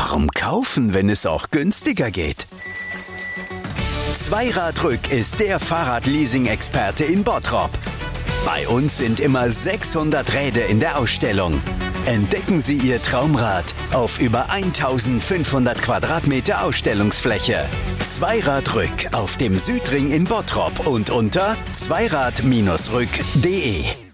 Warum kaufen, wenn es auch günstiger geht? Zweiradrück ist der Fahrradleasing-Experte in Bottrop. Bei uns sind immer 600 Räder in der Ausstellung. Entdecken Sie Ihr Traumrad auf über 1500 Quadratmeter Ausstellungsfläche. Zweiradrück auf dem Südring in Bottrop und unter zweirad-rück.de.